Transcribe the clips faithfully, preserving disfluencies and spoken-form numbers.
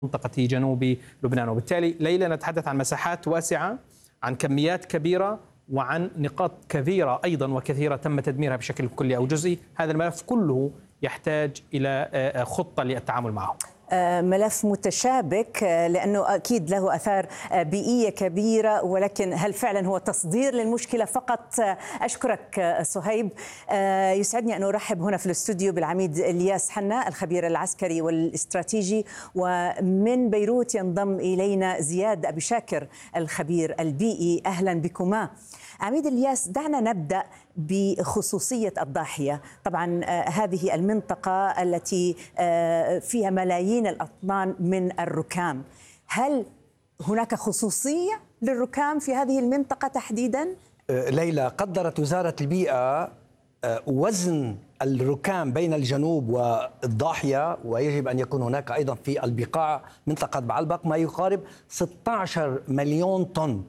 منطقة جنوب لبنان. وبالتالي ليلة نتحدث عن مساحات واسعة، عن كميات كبيرة، وعن نقاط كبيرة أيضا وكثيرة تم تدميرها بشكل كلي أو جزئي. هذا الملف كله يحتاج إلى خطة للتعامل معه. ملف متشابك لأنه أكيد له آثار بيئية كبيرة، ولكن هل فعلا هو تصدير للمشكلة فقط؟ أشكرك صهيب. يسعدني أن أرحب هنا في الاستوديو بالعميد إلياس حنا الخبير العسكري والاستراتيجي، ومن بيروت ينضم إلينا زياد أبي شاكر الخبير البيئي. أهلا بكما. عميد إلياس، دعنا نبدأ بخصوصية الضاحية. طبعا هذه المنطقة التي فيها ملايين الأطنان من الركام، هل هناك خصوصية للركام في هذه المنطقة تحديدا؟ ليلى، قدرت وزارة البيئة وزن الركام بين الجنوب والضاحية، ويجب أن يكون هناك أيضا في البقاع منطقة بعلبك ما يقارب ستة عشر مليون طن.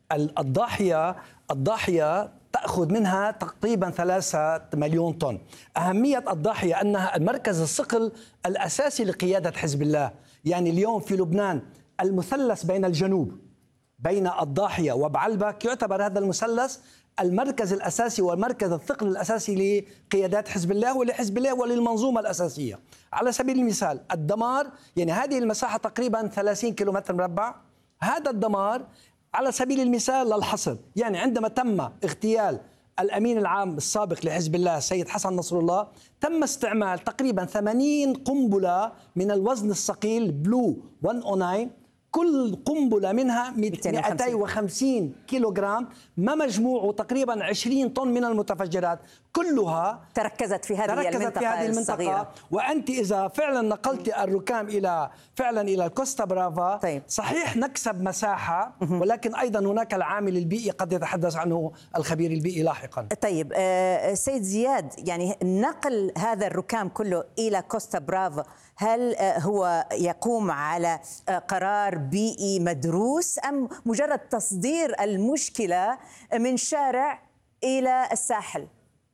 الضاحية الضاحية تأخذ منها تقريبا ثلاثة مليون طن. أهمية الضاحية أنها المركز الصقل الأساسي لقيادة حزب الله. يعني اليوم في لبنان المثلث بين الجنوب بين الضاحية وبعلبك يعتبر هذا المثلث المركز الأساسي والمركز الثقل الأساسي لقيادات حزب الله ولحزب الله وللمنظومة الأساسية. على سبيل المثال الدمار، يعني هذه المساحة تقريبا ثلاثين كيلومتر مربع. هذا الدمار على سبيل المثال للحصر، يعني عندما تم اغتيال الأمين العام السابق لحزب الله السيد حسن نصر الله، تم استعمال تقريبا ثمانين قنبلة من الوزن الثقيل بلو مئة وتسعة، كل قنبلة منها مئتين وخمسين كيلوغرام، ما مجموعه تقريبا عشرين طن من المتفجرات، كلها تركزت في هذه تركزت المنطقة, في هذه المنطقة الصغيرة. وأنت إذا فعلا نقلت الركام إلى فعلا إلى الكوستا برافا، طيب. صحيح نكسب مساحة، ولكن أيضا هناك العامل البيئي قد يتحدث عنه الخبير البيئي لاحقا. طيب سيد زياد، يعني نقل هذا الركام كله إلى كوستا برافا، هل هو يقوم على قرار بيئي مدروس أم مجرد تصدير المشكلة من شارع إلى الساحل؟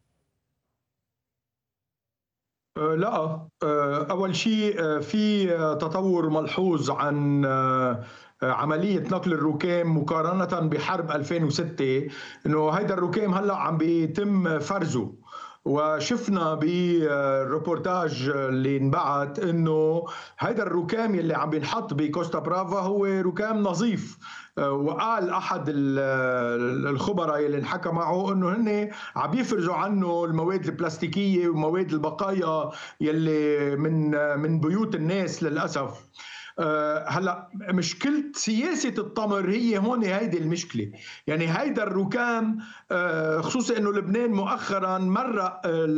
لا، أول شيء في تطور ملحوظ عن عملية نقل الركام مقارنة بحرب ألفين وستة، إنه هيدا الركام هلأ عم بيتم فرزه، وشفنا بالريبورتاج اللي انبعت انه هيدا الركام اللي عم بينحط بكوستا برافا هو ركام نظيف. وقال احد الخبراء اللي انحكى معه انه هن عم يفرزوا عنه المواد البلاستيكيه ومواد البقايا يلي من من بيوت الناس للاسف. هلا مشكلة سياسة التمر هي هون هيدي المشكلة، يعني هيدا الركام خصوصا انه لبنان مؤخرا مرة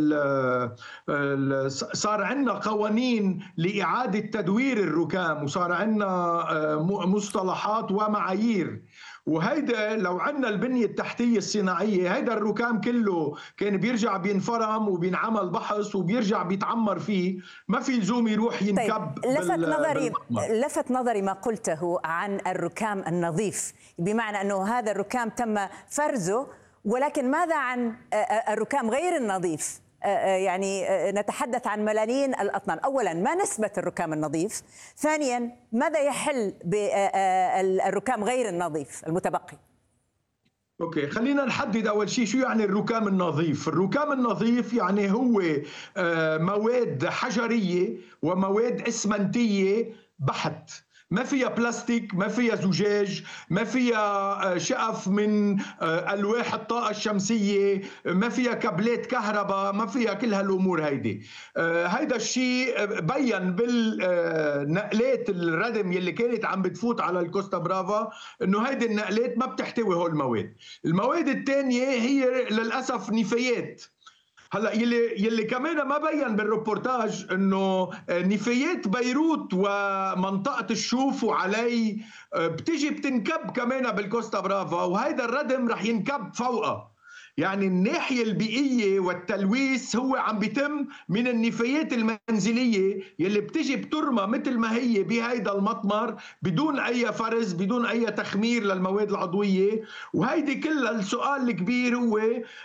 صار عندنا قوانين لإعادة تدوير الركام، وصار عندنا مصطلحات ومعايير، وهيدا لو عندنا البنية التحتية الصناعية هيدا الركام كله كان بيرجع بينفرم وبينعمل بحص وبيرجع بيتعمر فيه، ما في لزوم يروح ينكب. طيب. لفت نظري لفت نظري ما قلته عن الركام النظيف، بمعنى أنه هذا الركام تم فرزه، ولكن ماذا عن الركام غير النظيف؟ يعني نتحدث عن ملايين الأطنان. أولا، ما نسبة الركام النظيف؟ ثانيا، ماذا يحل بالركام غير النظيف المتبقي؟ اوكي، خلينا نحدد اول شيء شو يعني الركام النظيف. الركام النظيف يعني هو مواد حجرية ومواد اسمنتية بحت، ما فيها بلاستيك، ما فيها زجاج، ما فيها شقف من ألواح الطاقة الشمسية، ما فيها كابلات كهرباء، ما فيها كل هالأمور هيدي. هيدا الشيء بيّن بالنقلات الردم يلي كانت عم بتفوت على الكوستا برافا، إنه هيدي النقلات ما بتحتوي هول المواد. المواد الثانية هي للأسف نفايات. هلا يلي يلي كمان ما بين بالريبورتاج انه نفايات بيروت ومنطقه الشوف وعلي بتيجي بتنكب كمان بالكوستا برافا، وهيدا الردم رح ينكب فوقها. يعني الناحية البيئية والتلويث هو عم بيتم من النفايات المنزلية يلي بتجي بترمى مثل ما هي بهيدا المطمر بدون أي فرز، بدون أي تخمير للمواد العضوية. وهيدي كلها السؤال الكبير هو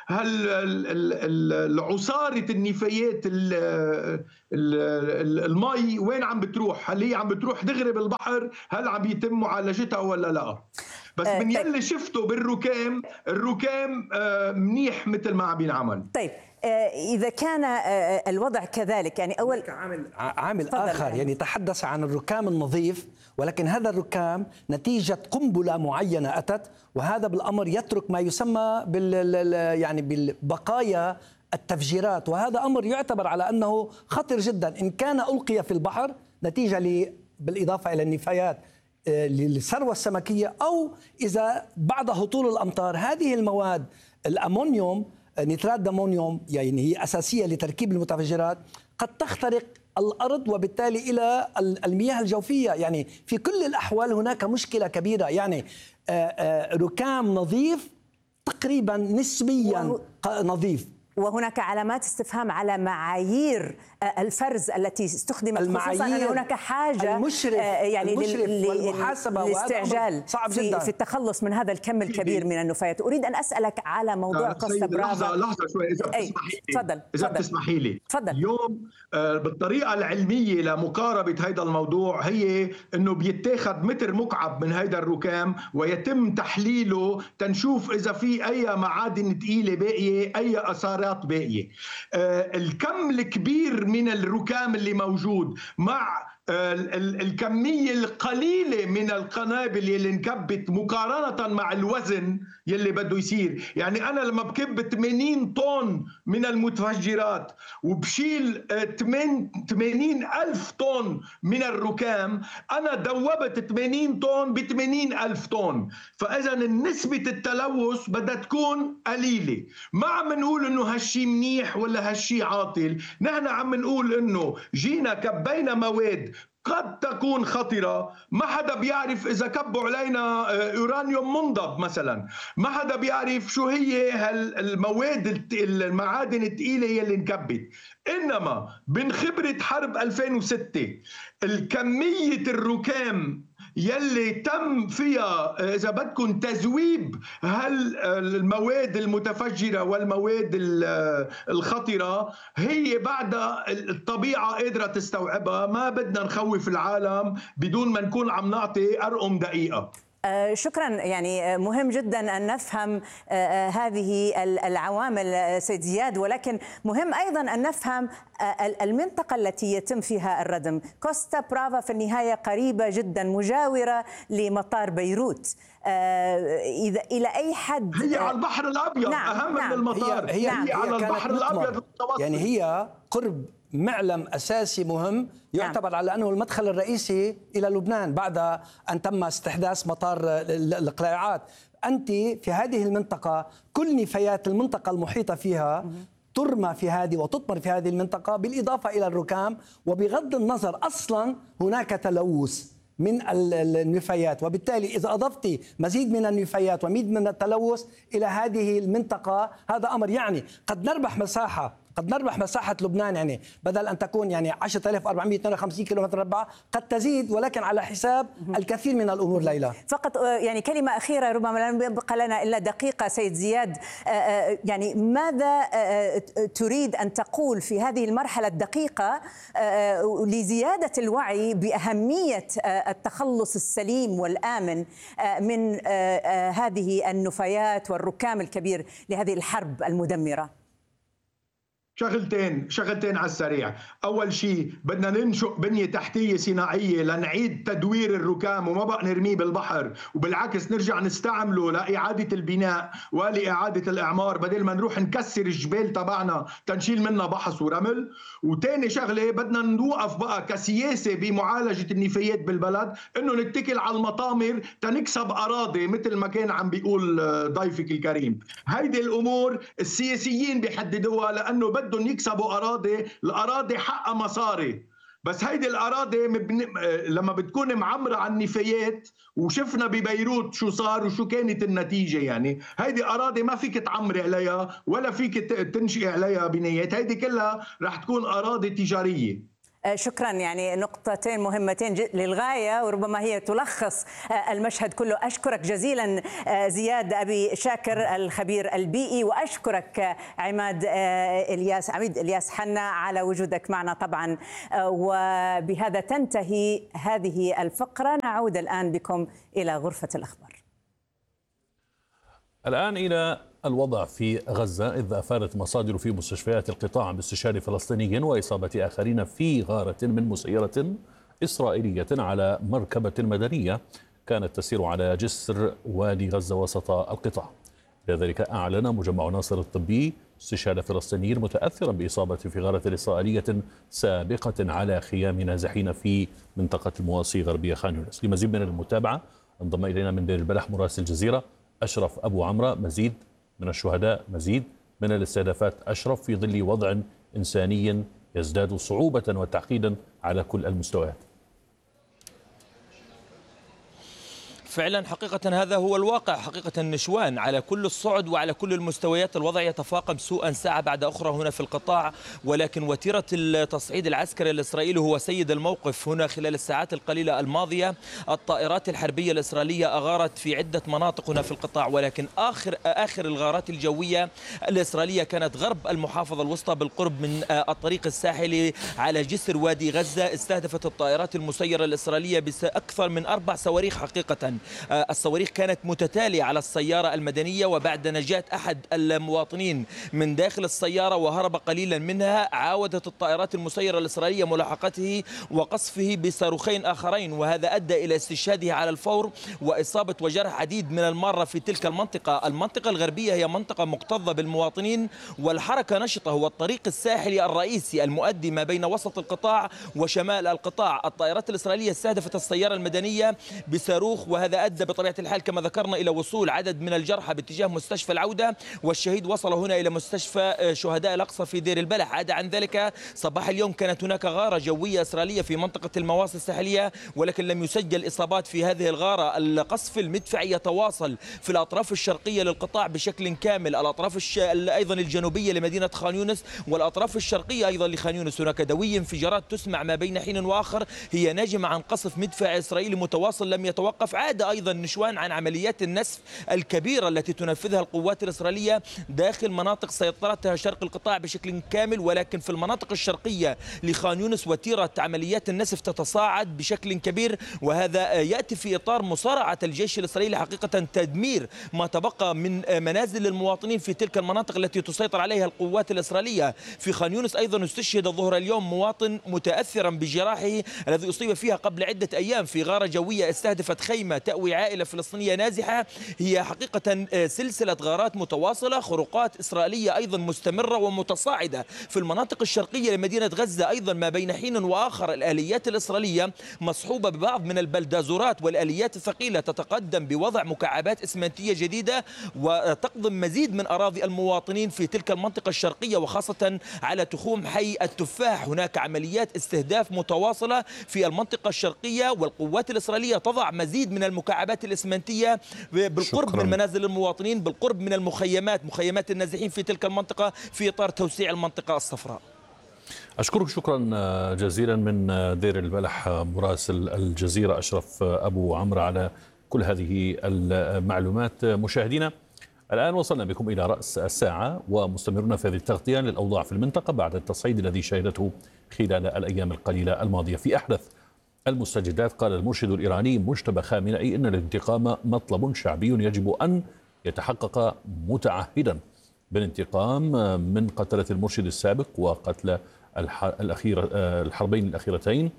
هل عصارة النفايات المي وين عم بتروح؟ هل هي عم بتروح دغري بالبحر؟ هل عم يتم معالجتها ولا لا؟ بس من يلي شفته بالركام، الركام منيح مثل ما عم بينعمل. طيب إذا كان الوضع كذلك، يعني أول عامل عامل آخر يعني تحدث عن الركام النظيف، ولكن هذا الركام نتيجة قنبلة معينة أتت، وهذا بالأمر يترك ما يسمى بال يعني بالبقايا التفجيرات، وهذا أمر يعتبر على أنه خطر جدا إن كان ألقي في البحر نتيجة ل بالإضافة إلى النفايات للثروة السمكية، أو إذا بعد هطول الأمطار هذه المواد الأمونيوم نترات أمونيوم يعني هي أساسية لتركيب المتفجرات قد تخترق الأرض وبالتالي إلى المياه الجوفية. يعني في كل الأحوال هناك مشكلة كبيرة. يعني ركام نظيف تقريبا نسبيا نظيف، وهناك علامات استفهام على معايير الفرز التي استخدمت، خصوصا أن هناك حاجة المشرف يعني المشرف والمحاسبة للاستعجال صعب في, جدا في التخلص من هذا الكم الكبير من النفايات. أريد أن أسألك على موضوع كوستا برافا. لحظة لحظة شوي إذا بتسمحي لي. تفضل إذا بتسمحي لي. تفضل. اليوم بالطريقة العلمية لمقاربة هذا الموضوع هي إنه بيتاخذ متر مكعب من هذا الركام ويتم تحليله تنشوف إذا في أي معادن ثقيلة باقية، أي أثارات باقية. الكم الكبير من الركام اللي موجود مع الكمية القليلة من القنابل يلي انكبت مقارنة مع الوزن يلي بده يصير. يعني أنا لما بكب ثمانين طن من المتفجرات وبشيل ثمانين ألف طن من الركام، أنا دوبت ثمانين طن ب ثمانين ألف طن. فإذا نسبة التلوث بدها تكون قليلة. ما عم نقول إنه هالشي منيح ولا هالشي عاطل، نحن عم نقول إنه جينا كبينا مواد قد تكون خطرة، ما حدا بيعرف إذا كبوا علينا يورانيوم منضب مثلا، ما حدا بيعرف شو هي هالمواد المعادن الثقيلة يلي انكبت. إنما من خبرة حرب ألفين وستة الكمية الركام يلي تم فيها إذا بدكم تذويب هالمواد المتفجرة والمواد الخطرة هي بعد الطبيعة قادرة تستوعبها. ما بدنا نخوف العالم بدون ما نكون عم نعطي أرقام دقيقة. شكرا. يعني مهم جدا أن نفهم هذه العوامل سيد زياد، ولكن مهم أيضا أن نفهم المنطقة التي يتم فيها الردم. كوستا برافا في النهاية قريبة جدا، مجاورة لمطار بيروت. إذا إلى أي حد هي على البحر الأبيض. نعم أهم نعم من المطار. هي, هي, هي, هي على البحر الأبيض. يعني هي قرب معلم أساسي مهم يعتبر على أنه المدخل الرئيسي إلى لبنان بعد أن تم استحداث مطار القلاعات. أنت في هذه المنطقة كل نفايات المنطقة المحيطة فيها ترمى في هذه وتطمر في هذه المنطقة، بالإضافة إلى الركام. وبغض النظر أصلا هناك تلوث من النفايات، وبالتالي إذا أضفتي مزيد من النفايات ومزيد من التلوث إلى هذه المنطقة هذا أمر يعني قد نربح مساحة قد نربح مساحة لبنان، يعني بدل أن تكون يعني عشرة آلاف وأربعمئة واثنين وخمسين كيلومتر مربع قد تزيد، ولكن على حساب الكثير من الأمور. ليلى فقط يعني كلمة أخيرة، ربما لا يبقى لنا إلا دقيقة. سيد زياد، يعني ماذا تريد أن تقول في هذه المرحلة الدقيقة لزيادة الوعي بأهمية التخلص السليم والآمن من هذه النفايات والركام الكبير لهذه الحرب المدمرة؟ شغلتين شغلتين على السريع. أول شيء بدنا ننشئ بنية تحتية صناعية لنعيد تدوير الركام وما بقى نرميه بالبحر، وبالعكس نرجع نستعمله لإعادة البناء ولإعادة الإعمار بدل ما نروح نكسر الجبال تبعنا تنشيل منها بحص ورمل. وتاني شغلة بدنا نوقف بقى كسياسة بمعالجة النفايات بالبلد إنه نتكل على المطامر تنكسب أراضي مثل ما كان عم بيقول ضيفك الكريم. هيدي الأمور السياسيين بيحددوها لأنه بدهم يكسبوا أراضي، الأراضي حقها مصاري. بس هيدي الأراضي مبن... لما بتكون معمرة على النفايات، وشفنا ببيروت شو صار وشو كانت النتيجة. يعني هيدي أراضي ما فيك تعمري عليها ولا فيك تنشئي عليها بنايات، هيدي كلها رح تكون أراضي تجارية. شكرا، يعني نقطتين مهمتين للغاية وربما هي تلخص المشهد كله. أشكرك جزيلا زياد أبي شاكر الخبير البيئي، وأشكرك عماد إلياس عميد إلياس حنا على وجودك معنا طبعا. وبهذا تنتهي هذه الفقرة. نعود الآن بكم إلى غرفة الأخبار. الآن إلى الوضع في غزة، إذ أفادت مصادر في مستشفيات القطاع باستشهاد فلسطيني وإصابة آخرين في غارة من مسيرة إسرائيلية على مركبة مدنية كانت تسير على جسر وادي غزة وسط القطاع. لذلك أعلن مجمع ناصر الطبي استشهاد فلسطيني متأثرا بإصابة في غارة إسرائيلية سابقة على خيام نازحين في منطقة المواسي غربية خان يونس. لمزيد من المتابعة انضم إلينا من دير البلح مراسل الجزيرة أشرف أبو عمرة. مزيد من الشهداء، مزيد من الاستهدافات أشرف في ظل وضع إنساني يزداد صعوبة وتعقيدا على كل المستويات. فعلا حقيقة هذا هو الواقع، حقيقة النشوان على كل الصعد وعلى كل المستويات. الوضع يتفاقم سوءا ساعة بعد أخرى هنا في القطاع، ولكن وتيرة التصعيد العسكري الإسرائيلي هو سيد الموقف هنا. خلال الساعات القليلة الماضية الطائرات الحربية الإسرائيلية أغارت في عدة مناطق هنا في القطاع، ولكن آخر آخر الغارات الجوية الإسرائيلية كانت غرب المحافظة الوسطى بالقرب من الطريق الساحلي على جسر وادي غزة. استهدفت الطائرات المسيرة الإسرائيلية بأكثر من أربع صواريخ. حقيقة الصواريخ كانت متتالية على السيارة المدنية، وبعد نجاة أحد المواطنين من داخل السيارة وهرب قليلا منها، عاودت الطائرات المسيرة الإسرائيلية ملاحقته وقصفه بصاروخين آخرين، وهذا أدى إلى استشهاده على الفور وإصابة وجرح عديد من المرة في تلك المنطقة. المنطقة الغربية هي منطقة مكتظة بالمواطنين والحركة نشطة، هو الطريق الساحلي الرئيسي المؤدي ما بين وسط القطاع وشمال القطاع. الطائرات الإسرائيلية استهدفت السيارة المدنية بصاروخ، وهذا أدى بطبيعة الحال كما ذكرنا إلى وصول عدد من الجرحى باتجاه مستشفى العودة، والشهيد وصل هنا إلى مستشفى شهداء الأقصى في دير البلح. عدا عن ذلك صباح اليوم كانت هناك غارة جوية إسرائيلية في منطقة المواصي الساحلية، ولكن لم يسجل إصابات في هذه الغارة. القصف المدفعي يتواصل في الأطراف الشرقية للقطاع بشكل كامل، الأطراف الش... أيضا الجنوبية لمدينة خان يونس والأطراف الشرقية أيضا لخان يونس. هناك دوي انفجارات تسمع ما بين حين وآخر، هي ناجمة عن قصف مدفعي إسرائيلي متواصل لم يتوقف. عاد أيضا نشوان عن عمليات النسف الكبيرة التي تنفذها القوات الإسرائيلية داخل مناطق سيطرتها شرق القطاع بشكل كامل، ولكن في المناطق الشرقية لخان يونس وتيرة عمليات النسف تتصاعد بشكل كبير، وهذا يأتي في إطار مصارعة الجيش الإسرائيلي حقيقة تدمير ما تبقى من منازل المواطنين في تلك المناطق التي تسيطر عليها القوات الإسرائيلية. في خان يونس أيضا استشهد ظهر اليوم مواطن متأثرا بجراحه الذي أصيب فيها قبل عدة أيام في غارة جوية استهدفت خيمة تأوي عائلة فلسطينية نازحة. هي حقيقة سلسلة غارات متواصلة، خروقات إسرائيلية أيضا مستمرة ومتصاعدة في المناطق الشرقية لمدينة غزة. أيضا ما بين حين وآخر الآليات الإسرائيلية مصحوبة ببعض من البلدازورات والآليات الثقيلة تتقدم بوضع مكعبات إسمنتية جديدة وتقضم مزيد من أراضي المواطنين في تلك المنطقة الشرقية، وخاصة على تخوم حي التفاح. هناك عمليات استهداف متواصلة في المنطقة الشرقية، والقوات الإسرائيلية تضع مزيد من المكعبات الإسمنتية بالقرب شكرا. من منازل المواطنين، بالقرب من المخيمات مخيمات النازحين في تلك المنطقة في إطار توسيع المنطقة الصفراء. أشكرك شكرا جزيلا من دير البلح مراسل الجزيرة أشرف أبو عمرو على كل هذه المعلومات. مشاهدينا الآن وصلنا بكم إلى رأس الساعة ومستمرون في هذه التغطية للأوضاع في المنطقة بعد التصعيد الذي شهدته خلال الأيام القليلة الماضية. في أحدث المستجدات قال المرشد الإيراني مجتبى خامنئي إن الانتقام مطلب شعبي يجب أن يتحقق متعهدا بالانتقام من قتلة المرشد السابق وقتل الأخيرة الحربين الأخيرتين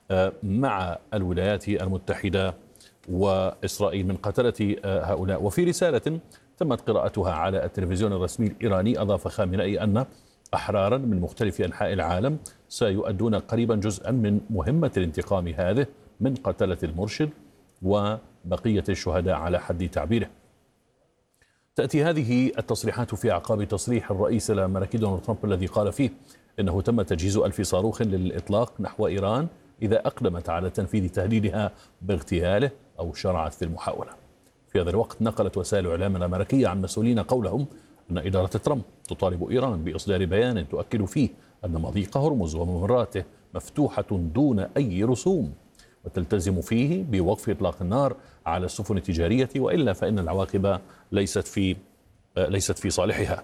مع الولايات المتحدة وإسرائيل من قتلة هؤلاء. وفي رسالة تمت قراءتها على التلفزيون الرسمي الإيراني أضاف خامنئي أن أحرارا من مختلف أنحاء العالم سيؤدون قريبا جزءا من مهمة الانتقام هذه من قتلة المرشد وبقية الشهداء على حد تعبيره. تأتي هذه التصريحات في أعقاب تصريح الرئيس الأمريكي دونالد ترامب الذي قال فيه إنه تم تجهيز ألف صاروخ للإطلاق نحو إيران إذا أقدمت على تنفيذ تهديدها باغتياله أو شرعت في المحاولة. في هذا الوقت نقلت وسائل الإعلام الأمريكية عن مسؤولين قولهم أن إدارة ترامب تطالب إيران بإصدار بيان تؤكد فيه أن مضيق هرمز وممراته مفتوحة دون أي رسوم، وتلتزم فيه بوقف إطلاق النار على السفن التجارية، وإلا فإن العواقب ليست في ليست في صالحها.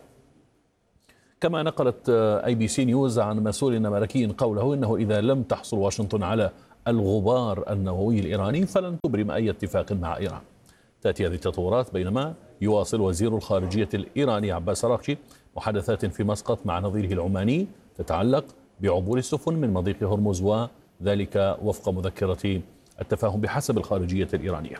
كما نقلت اي بي سي نيوز عن مسؤول امريكي قوله انه اذا لم تحصل واشنطن على الغبار النووي الايراني فلن تبرم اي اتفاق مع ايران. تاتي هذه التطورات بينما يواصل وزير الخارجيه الايراني عباس أراغچي محادثات في مسقط مع نظيره العماني تتعلق بعبور السفن من مضيق هرمز، وذلك وفق مذكره التفاهم بحسب الخارجيه الايرانيه.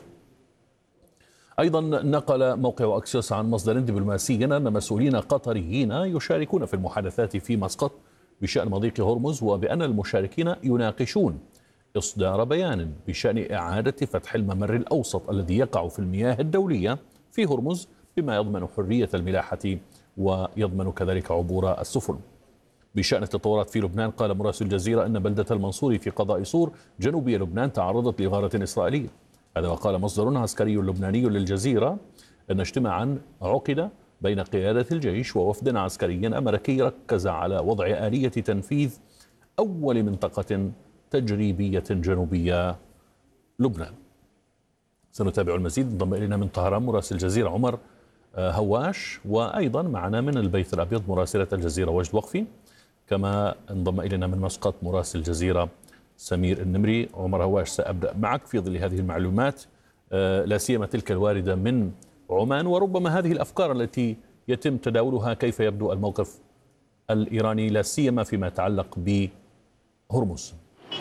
أيضا نقل موقع أكسيوس عن مصدر دبلوماسي أن مسؤولين قطريين يشاركون في المحادثات في مسقط بشأن مضيق هرمز، وبأن المشاركين يناقشون إصدار بيان بشأن إعادة فتح الممر الأوسط الذي يقع في المياه الدولية في هرمز بما يضمن حرية الملاحة ويضمن كذلك عبور السفن. بشأن التطورات في لبنان، قال مراسل الجزيرة أن بلدة المنصوري في قضاء صور جنوبي لبنان تعرضت لغارة إسرائيلية. هذا وقال مصدر عسكري لبناني للجزيرة أن اجتماعا عقد بين قيادة الجيش ووفد عسكري أمريكي ركز على وضع آلية تنفيذ أول منطقة تجريبية جنوبية لبنان. سنتابع المزيد. انضم إلينا من طهران مراسل الجزيرة عمر هواش، وأيضا معنا من البيت الأبيض مراسلة الجزيرة وجد وقفي، كما انضم إلينا من مسقط مراسل الجزيرة سمير النمري. عمر هواش، سأبدأ معك في ظل هذه المعلومات لا سيما تلك الواردة من عمان، وربما هذه الأفكار التي يتم تداولها، كيف يبدو الموقف الإيراني لا سيما فيما يتعلق بهرمز؟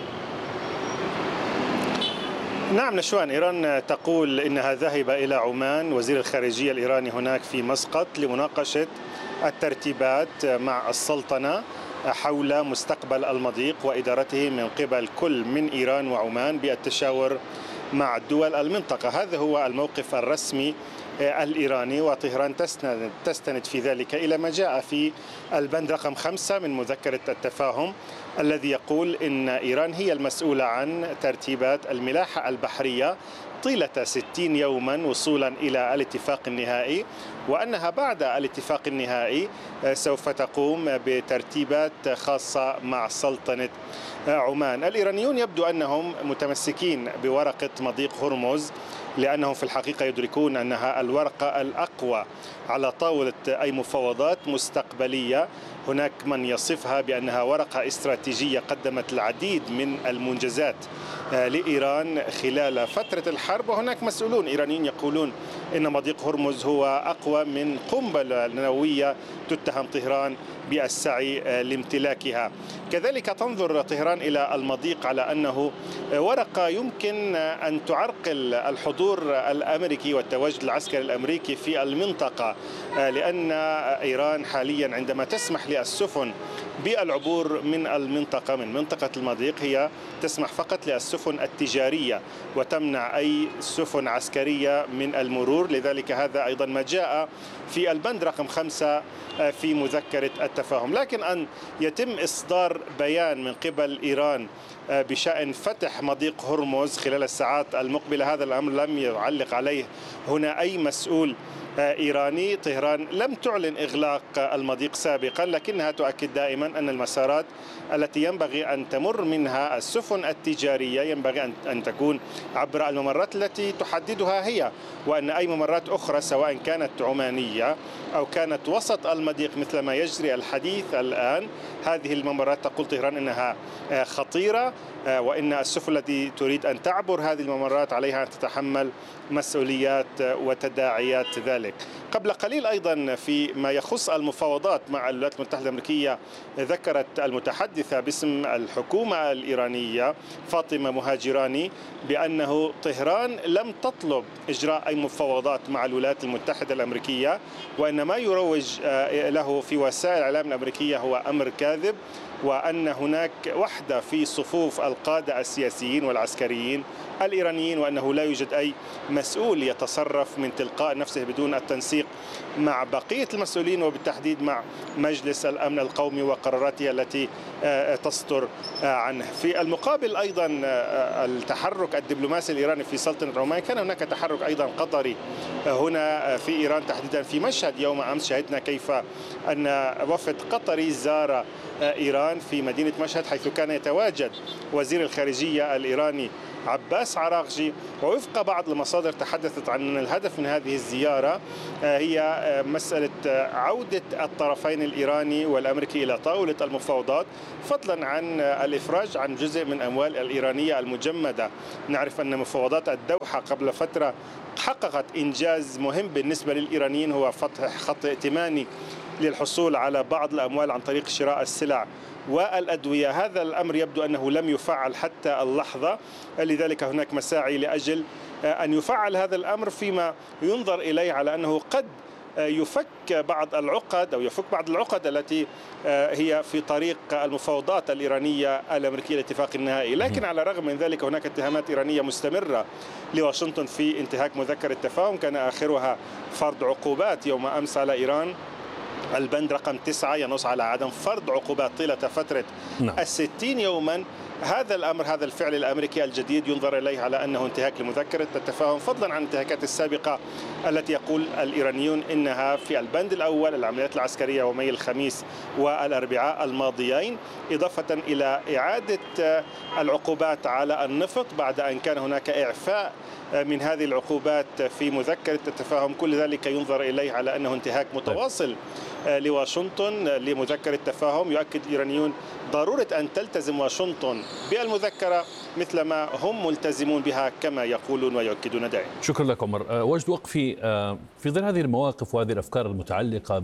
نعم نشوان، إيران تقول إنها ذاهبة إلى عمان. وزير الخارجية الإيراني هناك في مسقط لمناقشة الترتيبات مع السلطنة حول مستقبل المضيق وإدارته من قبل كل من إيران وعمان بالتشاور مع دول المنطقة. هذا هو الموقف الرسمي الإيراني، وطهران تستند, تستند في ذلك إلى ما جاء في البند رقم خمسة من مذكرة التفاهم الذي يقول إن إيران هي المسؤولة عن ترتيبات الملاحة البحرية طيلة ستين يوما وصولا إلى الاتفاق النهائي، وأنها بعد الاتفاق النهائي سوف تقوم بترتيبات خاصة مع سلطنة عمان. الإيرانيون يبدو أنهم متمسكين بورقة مضيق هرمز، لأنهم في الحقيقة يدركون أنها الورقة الأقوى على طاولة أي مفاوضات مستقبلية. هناك من يصفها بأنها ورقة استراتيجية قدمت العديد من المنجزات لإيران خلال فترة الحرب، وهناك مسؤولون إيرانيين يقولون إن مضيق هرمز هو أقوى من قنبلة نووية تتهم طهران بالسعي لامتلاكها. كذلك تنظر طهران إلى المضيق على أنه ورقة يمكن أن تعرقل الحضور الأمريكي والتواجد العسكري الأمريكي في المنطقة، لأن إيران حاليا عندما تسمح للسفن بالعبور من المنطقة من منطقة المضيق هي تسمح فقط للسفن التجارية وتمنع أي سفن عسكرية من المرور. لذلك هذا أيضا ما جاء في البند رقم خمسة في مذكرة التفاهم. لكن أن يتم إصدار بيان من قبل إيران بشأن فتح مضيق هرمز خلال الساعات المقبلة، هذا الأمر لم يعلق عليه هنا أي مسؤول إيراني. طهران لم تعلن إغلاق المضيق سابقا، لكنها تؤكد دائما أن المسارات التي ينبغي أن تمر منها السفن التجارية ينبغي أن تكون عبر الممرات التي تحددها هي، وأن أي ممرات أخرى سواء كانت عمانية أو كانت وسط المضيق مثل ما يجري الحديث الآن، هذه الممرات تقول طهران أنها خطيرة، وإن السفن التي تريد أن تعبر هذه الممرات عليها أن تتحمل مسؤوليات وتداعيات ذلك. قبل قليل أيضا في ما يخص المفاوضات مع الولايات المتحدة الأمريكية، ذكرت المتحدثة باسم الحكومة الإيرانية فاطمة مهاجراني بأنه طهران لم تطلب إجراء أي مفاوضات مع الولايات المتحدة الأمريكية، وإن ما يروج له في وسائل الإعلام الأمريكية هو أمر كاذب، وأن هناك وحدة في صفوف القادة السياسيين والعسكريين الإيرانيين، وأنه لا يوجد أي مسؤول يتصرف من تلقاء نفسه بدون التنسيق مع بقية المسؤولين، وبالتحديد مع مجلس الأمن القومي وقراراته التي تصدر عنه. في المقابل أيضا التحرك الدبلوماسي الإيراني في سلطنة عمان، كان هناك تحرك أيضا قطري هنا في إيران، تحديدا في مشهد. يوم أمس شهدنا كيف أن وفد قطري زار إيران في مدينة مشهد، حيث كان يتواجد وزير الخارجية الإيراني عباس عراقجي. ووفق بعض المصادر تحدثت عن أن الهدف من هذه الزيارة هي مسألة عودة الطرفين الإيراني والأمريكي إلى طاولة المفاوضات، فضلا عن الإفراج عن جزء من أموال الإيرانية المجمدة. نعرف أن مفاوضات الدوحة قبل فترة حققت إنجاز مهم بالنسبة للإيرانيين، هو فتح خط ائتماني للحصول على بعض الأموال عن طريق شراء السلع والأدوية. هذا الأمر يبدو أنه لم يفعل حتى اللحظة، لذلك هناك مساعي لأجل أن يفعل هذا الأمر، فيما ينظر إليه على أنه قد يفك بعض العقد أو يفك بعض العقد التي هي في طريق المفاوضات الإيرانية الأمريكية لاتفاق النهائي. لكن على الرغم من ذلك هناك اتهامات إيرانية مستمرة لواشنطن في انتهاك مذكرة التفاهم، كان آخرها فرض عقوبات يوم أمس على إيران. البند رقم تسعة ينص على عدم فرض عقوبات طيلة فترة الستين يوما. هذا الأمر، هذا الفعل الأمريكي الجديد ينظر إليه على أنه انتهاك لمذكرة التفاهم، فضلا عن الانتهاكات السابقة التي يقول الإيرانيون إنها في البند الأول العمليات العسكرية يومي الخميس والأربعاء الماضيين، إضافة إلى إعادة العقوبات على النفط بعد أن كان هناك إعفاء من هذه العقوبات في مذكرة التفاهم. كل ذلك ينظر إليه على أنه انتهاك متواصل لواشنطن لمذكرة التفاهم. يؤكد الإيرانيون ضرورة أن تلتزم واشنطن بالمذكرة مثل ما هم ملتزمون بها كما يقولون ويؤكدون دائما. شكرا لك عمر. وجد وقفي في ظل هذه المواقف وهذه الأفكار المتعلقة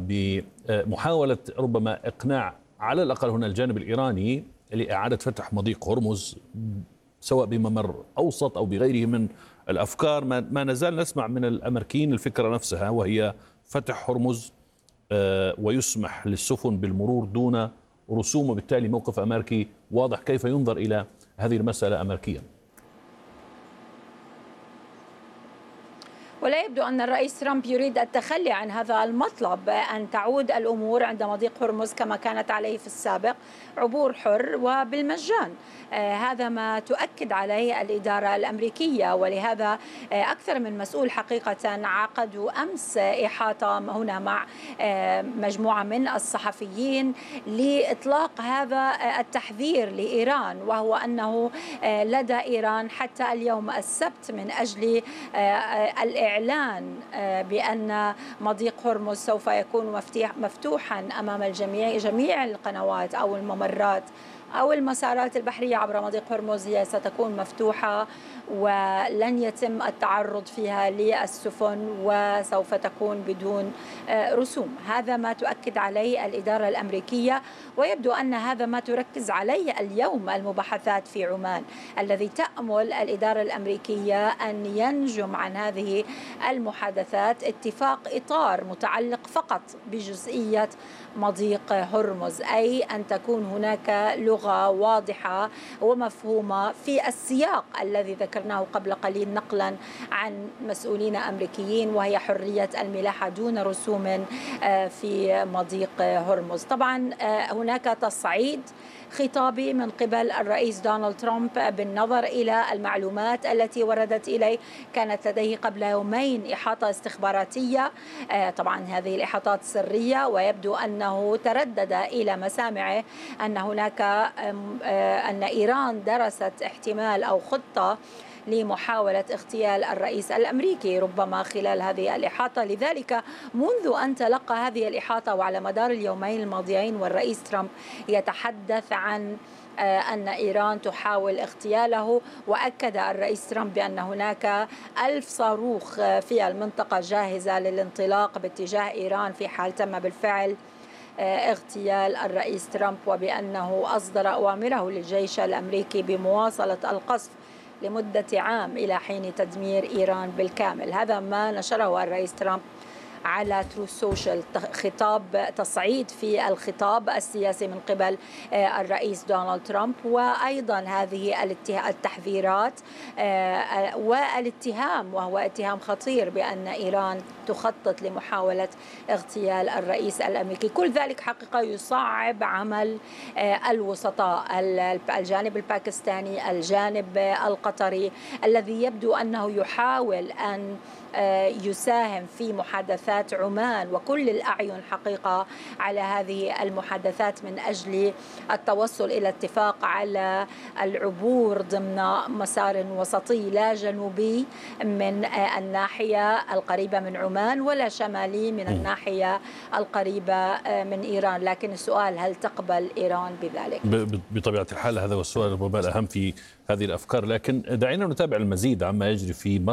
بمحاولة ربما إقناع على الأقل هنا الجانب الإيراني لإعادة فتح مضيق هرمز، سواء بممر أوسط أو بغيره من الأفكار، ما نزال نسمع من الأمريكيين الفكرة نفسها، وهي فتح هرمز ويسمح للسفن بالمرور دون رسوم، وبالتالي موقف أمريكي واضح كيف ينظر إلى هذه المسألة أمريكيا. ولا يبدو أن الرئيس ترامب يريد التخلي عن هذا المطلب، أن تعود الأمور عند مضيق هرمز كما كانت عليه في السابق، عبور حر وبالمجان. آه هذا ما تؤكد عليه الإدارة الأمريكية، ولهذا آه أكثر من مسؤول حقيقة عقدوا أمس إحاطة هنا مع آه مجموعة من الصحفيين لإطلاق هذا آه التحذير لإيران، وهو أنه آه لدى إيران حتى اليوم السبت من أجل آه الإعلان إعلان بأن مضيق هرمز سوف يكون مفتوحا أمام الجميع، جميع القنوات أو الممرات أو المسارات البحرية عبر مضيق هرمز هي ستكون مفتوحة ولن يتم التعرض فيها للسفن وسوف تكون بدون رسوم. هذا ما تؤكد عليه الإدارة الأمريكية، ويبدو أن هذا ما تركز عليه اليوم المباحثات في عمان، الذي تأمل الإدارة الأمريكية أن ينجم عن هذه المحادثات اتفاق إطار متعلق فقط بجزئية مضيق هرمز، أي أن تكون هناك لغة واضحة ومفهومة في السياق الذي ذكرناه قبل قليل نقلا عن مسؤولين أمريكيين، وهي حرية الملاحة دون رسوم في مضيق هرمز. طبعا هناك تصعيد خطابي من قبل الرئيس دونالد ترامب بالنظر إلى المعلومات التي وردت إليه. كانت لديه قبل يومين إحاطة استخباراتية، طبعا هذه الإحاطات سرية، ويبدو أنه تردد إلى مسامعه أن هناك أن إيران درست احتمال أو خطة لمحاولة اغتيال الرئيس الأمريكي ربما خلال هذه الإحاطة. لذلك منذ أن تلقى هذه الإحاطة وعلى مدار اليومين الماضيين والرئيس ترامب يتحدث عن أن إيران تحاول اغتياله، وأكد الرئيس ترامب بأن هناك ألف صاروخ في المنطقة جاهزة للانطلاق باتجاه إيران في حال تم بالفعل اغتيال الرئيس ترامب، وبأنه أصدر أوامره للجيش الأمريكي بمواصلة القصف لمدة عام إلى حين تدمير إيران بالكامل. هذا ما نشره الرئيس ترامب على ترو سوشيال خطاب تصعيد في الخطاب السياسي من قبل الرئيس دونالد ترامب، وأيضا هذه التحذيرات والاتهام، وهو اتهام خطير بأن إيران تخطط لمحاولة اغتيال الرئيس الأمريكي. كل ذلك حقيقة يصعب عمل الوسطاء، الجانب الباكستاني، الجانب القطري، الذي يبدو أنه يحاول أن يساهم في محادثات عمان، وكل الأعين حقيقة على هذه المحادثات من أجل التوصل إلى اتفاق على العبور ضمن مسار وسطي لا جنوبي من الناحية القريبة من عمان ولا شمالي من الناحية القريبة من إيران. لكن السؤال، هل تقبل إيران بذلك؟ بطبيعة الحال هذا هو السؤال ربما الأهم في هذه الأفكار، لكن دعينا نتابع المزيد عما يجري في